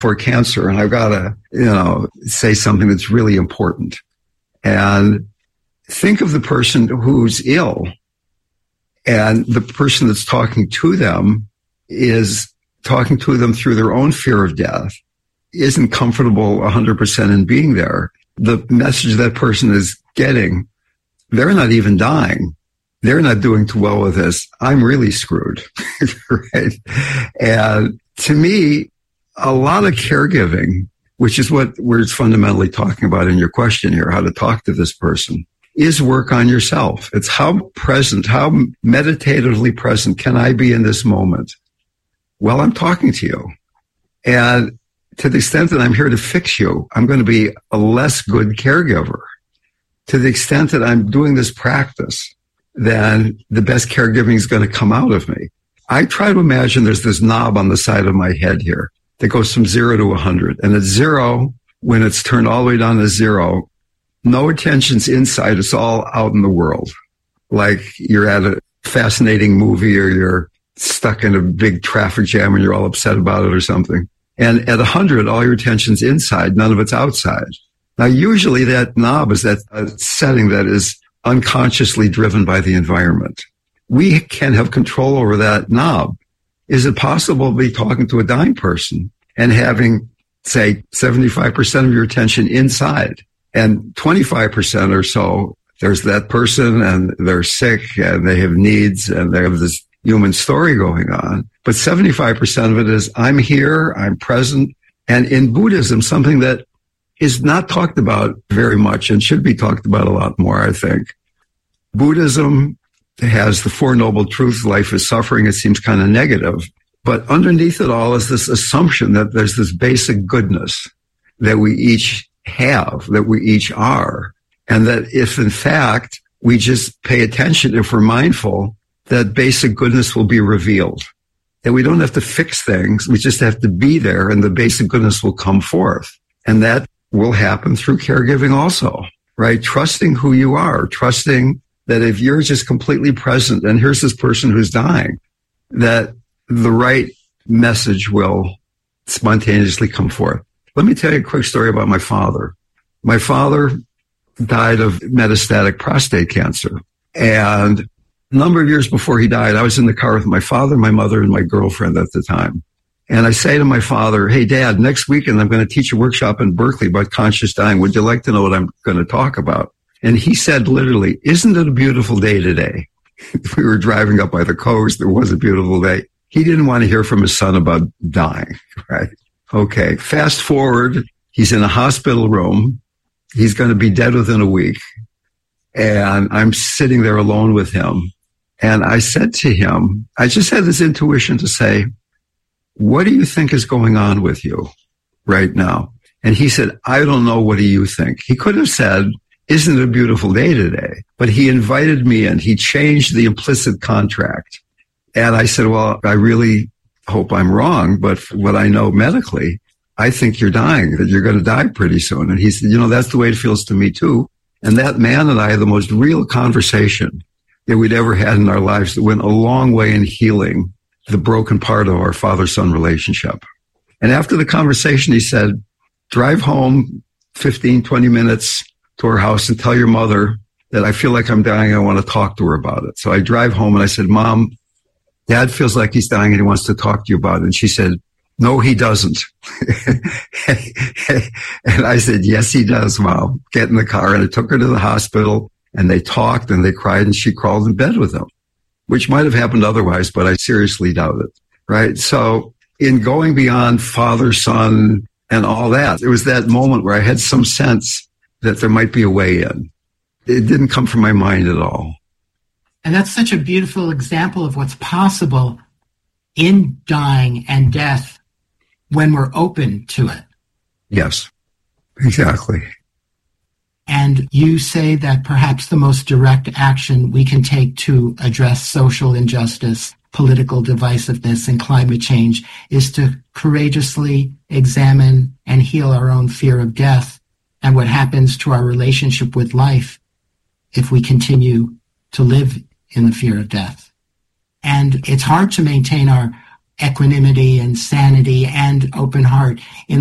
for cancer, and I've got to, say something that's really important. And think of the person who's ill, and the person that's talking to them is talking to them through their own fear of death, isn't comfortable 100% in being there. The message that person is getting, they're not even dying. They're not doing too well with this. I'm really screwed, right? And to me, a lot of caregiving, which is what we're fundamentally talking about in your question here, how to talk to this person, is work on yourself. It's how present, how meditatively present can I be in this moment while I'm talking to you? And to the extent that I'm here to fix you, I'm going to be a less good caregiver. To the extent that I'm doing this practice, then the best caregiving is going to come out of me. I try to imagine there's this knob on the side of my head here that goes from 0 to 100. And at 0, when it's turned all the way down to 0, no attention's inside. It's all out in the world. Like you're at a fascinating movie or you're stuck in a big traffic jam and you're all upset about it or something. And at 100, all your attention's inside. None of it's outside. Now, usually that knob is that setting that is unconsciously driven by the environment. We can have control over that knob. Is it possible to be talking to a dying person and having, say, 75% of your attention inside and 25% or so, there's that person and they're sick and they have needs and they have this human story going on. But 75% of it is I'm here, I'm present. And in Buddhism, something that is not talked about very much and should be talked about a lot more, I think. Buddhism has the Four Noble Truths, life is suffering. It seems kind of negative. But underneath it all is this assumption that there's this basic goodness that we each have, that we each are. And that if, in fact, we just pay attention, if we're mindful, that basic goodness will be revealed. That we don't have to fix things. We just have to be there and the basic goodness will come forth. And that will happen through caregiving also, right? Trusting who you are, trusting that if you're just completely present and here's this person who's dying, that the right message will spontaneously come forth. Let me tell you a quick story about my father. My father died of metastatic prostate cancer. And a number of years before he died, I was in the car with my father, my mother, and my girlfriend at the time. And I say to my father, hey, Dad, next weekend I'm going to teach a workshop in Berkeley about conscious dying. Would you like to know what I'm going to talk about? And he said literally, isn't it a beautiful day today? We were driving up by the coast. There was a beautiful day. He didn't want to hear from his son about dying, right? Okay, fast forward. He's in a hospital room. He's going to be dead within a week. And I'm sitting there alone with him. And I said to him, I just had this intuition to say, what do you think is going on with you right now? And he said, I don't know. What do you think? He could have said, isn't it a beautiful day today? But he invited me in. He changed the implicit contract. And I said, well, I really hope I'm wrong, but what I know medically, I think you're dying, that you're going to die pretty soon. And he said, that's the way it feels to me too. And that man and I had the most real conversation that we'd ever had in our lives that went a long way in healing the broken part of our father-son relationship. And after the conversation, he said, drive home 15, 20 minutes to our house and tell your mother that I feel like I'm dying. I want to talk to her about it. So I drive home and I said, Mom, Dad feels like he's dying and he wants to talk to you about it. And she said, no, he doesn't. And I said, yes, he does, Mom. Get in the car. And I took her to the hospital and they talked and they cried and she crawled in bed with him, which might have happened otherwise, but I seriously doubt it, right? So in going beyond father, son, and all that, it was that moment where I had some sense that there might be a way in. It didn't come from my mind at all. And that's such a beautiful example of what's possible in dying and death when we're open to it. Yes, exactly. And you say that perhaps the most direct action we can take to address social injustice, political divisiveness, and climate change is to courageously examine and heal our own fear of death and what happens to our relationship with life if we continue to live in the fear of death. And it's hard to maintain our equanimity and sanity and open heart in